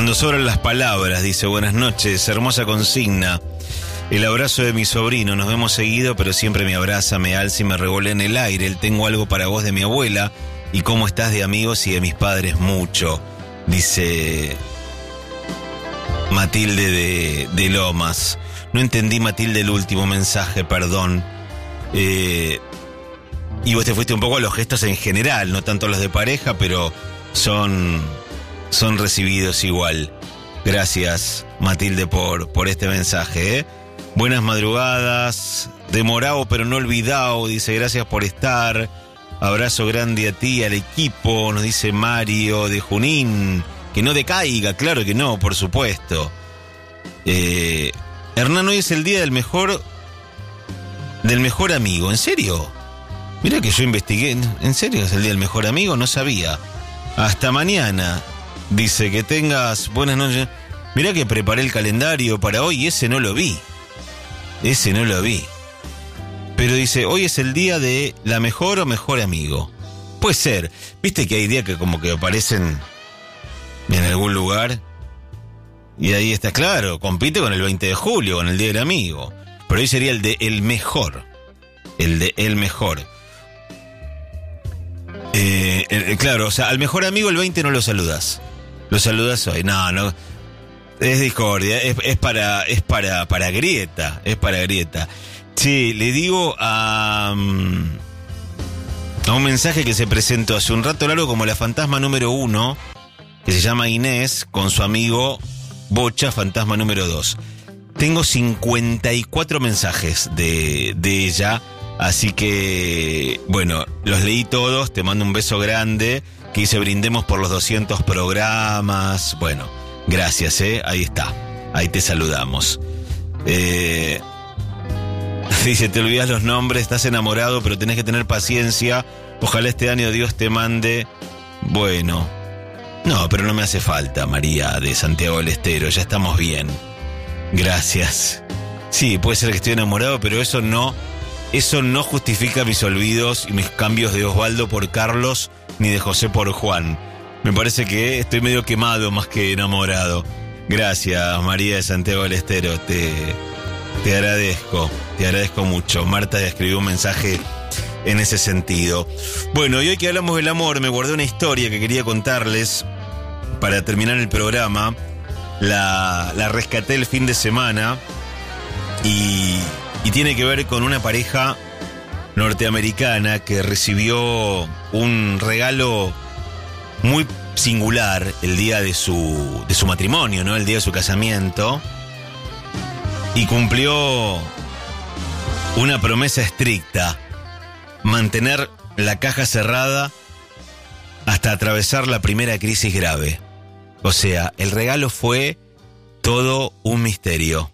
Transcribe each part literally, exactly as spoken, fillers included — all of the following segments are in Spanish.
Cuando sobran las palabras, dice, buenas noches, hermosa consigna. El abrazo de mi sobrino, nos vemos seguido, pero siempre me abraza, me alza y me revolea en el aire. El tengo algo para vos de mi abuela. Y cómo estás de amigos y de mis padres mucho. Dice Matilde de, de Lomas. No entendí, Matilde, el último mensaje, perdón. Eh, y vos te fuiste un poco a los gestos en general, no tanto los de pareja, pero son, son recibidos igual. Gracias, Matilde, por, por este mensaje, ¿eh? Buenas madrugadas, demorado pero no olvidado, dice, gracias por estar. Abrazo grande a ti, al equipo, nos dice Mario de Junín. Que no decaiga, claro que no, por supuesto. Eh, Hernán, hoy es el día del mejor, del mejor amigo, ¿en serio? Mira que yo investigué, ¿en serio es el día del mejor amigo? No sabía. Hasta mañana, dice, que tengas buenas noches. Mira que preparé el calendario para hoy y ese no lo vi. Ese no lo vi. Pero dice, hoy es el día de la mejor o mejor amigo. Puede ser. Viste que hay días que como que aparecen en algún lugar. Y ahí está, claro, compite con el veinte de julio, con el día del amigo. Pero hoy sería el de el mejor. El de el mejor. Eh, el, claro, o sea, al mejor amigo el veinte no lo saludas. Lo saludas hoy. No, no. Es discordia. Es, es para, es para, para grieta. Es para grieta. Sí, le digo a, a un mensaje que se presentó hace un rato largo como la fantasma número uno, que se llama Inés, con su amigo Bocha, fantasma número dos. Tengo cincuenta y cuatro mensajes de, de ella, así que, bueno, los leí todos, te mando un beso grande, que dice brindemos por los doscientos programas. Bueno, gracias, eh, ahí está, ahí te saludamos. Eh... Dice, te olvidas los nombres, estás enamorado, pero tenés que tener paciencia. Ojalá este año Dios te mande. Bueno, no, pero no me hace falta, María de Santiago del Estero, ya estamos bien. Gracias. Sí, puede ser que estoy enamorado, pero eso no, eso no justifica mis olvidos y mis cambios de Osvaldo por Carlos, ni de José por Juan. Me parece que estoy medio quemado más que enamorado. Gracias, María de Santiago del Estero, te... Te agradezco, te agradezco mucho. Marta escribió un mensaje en ese sentido. Bueno, y hoy que hablamos del amor, me guardé una historia que quería contarles para terminar el programa. La, la rescaté el fin de semana y, y tiene que ver con una pareja norteamericana que recibió un regalo muy singular el día de su, de su matrimonio, ¿no? El día de su casamiento. Y cumplió una promesa estricta, mantener la caja cerrada hasta atravesar la primera crisis grave. O sea, el regalo fue todo un misterio.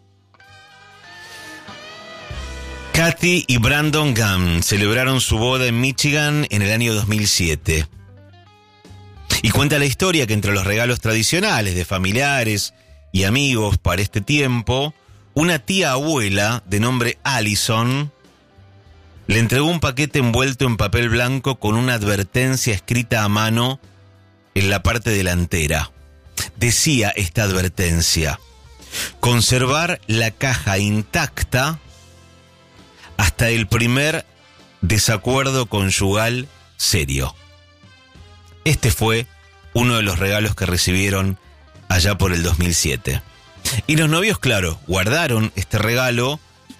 Kathy y Brandon Gunn celebraron su boda en Michigan en el año dos mil siete. Y cuenta la historia que entre los regalos tradicionales de familiares y amigos para este tiempo, una tía abuela de nombre Allison le entregó un paquete envuelto en papel blanco con una advertencia escrita a mano en la parte delantera. Decía esta advertencia: conservar la caja intacta hasta el primer desacuerdo conyugal serio. Este fue uno de los regalos que recibieron allá por el dos mil siete. Y los novios, claro, guardaron este regalo,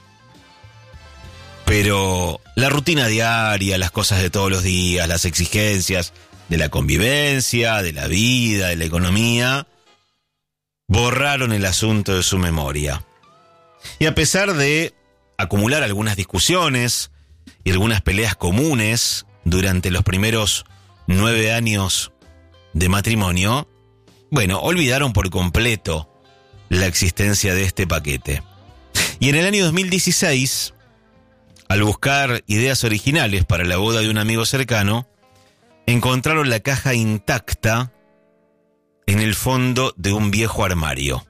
pero la rutina diaria, las cosas de todos los días, las exigencias de la convivencia, de la vida, de la economía, borraron el asunto de su memoria. Y a pesar de acumular algunas discusiones y algunas peleas comunes durante los primeros nueve años de matrimonio, bueno, olvidaron por completo la existencia de este paquete. Y en el año dos mil dieciséis, al buscar ideas originales para la boda de un amigo cercano, encontraron la caja intacta en el fondo de un viejo armario.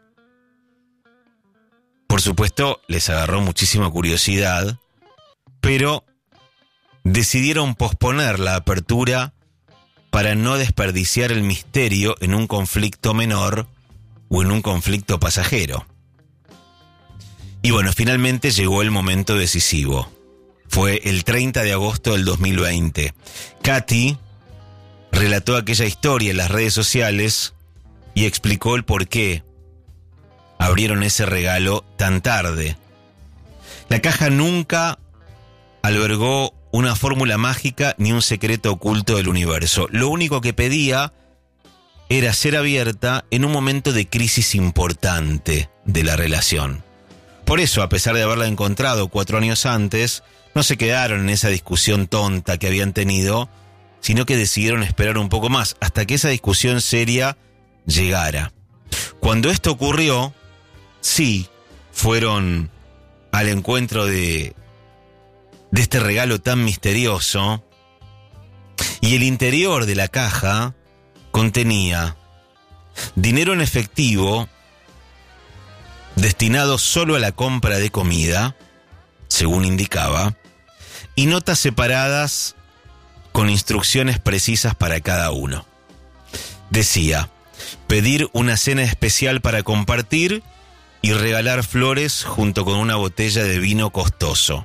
Por supuesto, les agarró muchísima curiosidad, pero decidieron posponer la apertura para no desperdiciar el misterio en un conflicto menor o en un conflicto pasajero. Y bueno, finalmente llegó el momento decisivo. Fue el treinta de agosto del dos mil veinte. Katy relató aquella historia en las redes sociales y explicó el por qué abrieron ese regalo tan tarde. La caja nunca albergó una fórmula mágica ni un secreto oculto del universo. Lo único que pedía era ser abierta en un momento de crisis importante de la relación. Por eso, a pesar de haberla encontrado cuatro años antes, no se quedaron en esa discusión tonta que habían tenido, sino que decidieron esperar un poco más hasta que esa discusión seria llegara. Cuando esto ocurrió, sí, fueron al encuentro de, de este regalo tan misterioso, y el interior de la caja contenía dinero en efectivo destinado solo a la compra de comida, según indicaba, y notas separadas con instrucciones precisas para cada uno. Decía, pedir una cena especial para compartir y regalar flores junto con una botella de vino costoso.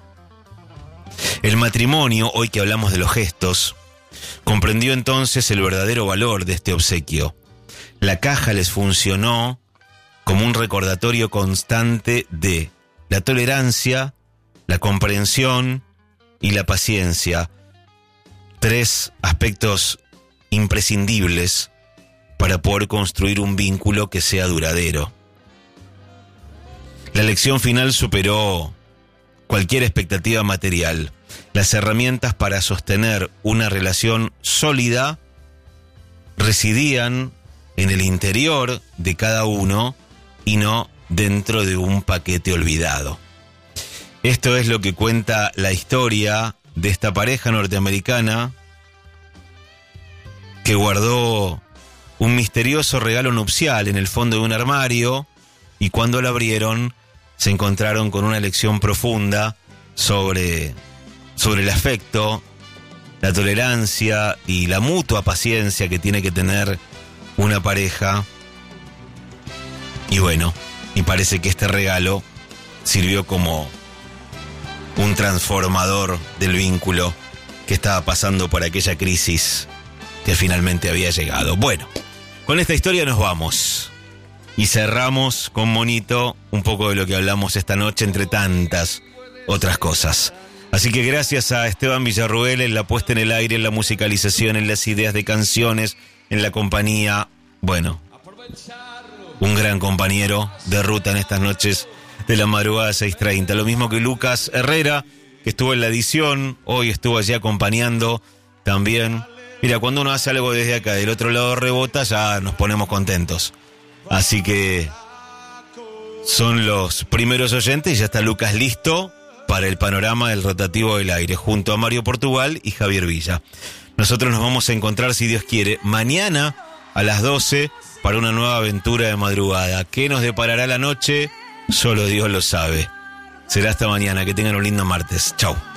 El matrimonio, hoy que hablamos de los gestos, comprendió entonces el verdadero valor de este obsequio. La caja les funcionó como un recordatorio constante de la tolerancia, la comprensión y la paciencia. Tres aspectos imprescindibles para poder construir un vínculo que sea duradero. La lección final superó cualquier expectativa material. Las herramientas para sostener una relación sólida residían en el interior de cada uno y no dentro de un paquete olvidado. Esto es lo que cuenta la historia de esta pareja norteamericana que guardó un misterioso regalo nupcial en el fondo de un armario y cuando lo abrieron se encontraron con una lección profunda sobre, sobre el afecto, la tolerancia y la mutua paciencia que tiene que tener una pareja. Y bueno, y parece que este regalo sirvió como un transformador del vínculo que estaba pasando por aquella crisis que finalmente había llegado. Bueno, con esta historia nos vamos y cerramos con Monito un poco de lo que hablamos esta noche, entre tantas otras cosas. Así que gracias a Esteban Villarruel en la puesta en el aire, en la musicalización, en las ideas de canciones, en la compañía. Bueno, un gran compañero de ruta en estas noches de la madrugada seis treinta. Lo mismo que Lucas Herrera, que estuvo en la edición, hoy estuvo allí acompañando también. Mira, cuando uno hace algo desde acá, del otro lado rebota, ya nos ponemos contentos. Así que son los primeros oyentes y ya está Lucas listo para el panorama del rotativo del aire, junto a Mario Portugal y Javier Villa. Nosotros nos vamos a encontrar, si Dios quiere, mañana a las doce para una nueva aventura de madrugada. ¿Qué nos deparará la noche? Solo Dios lo sabe. Será hasta mañana. Que tengan un lindo martes. Chau.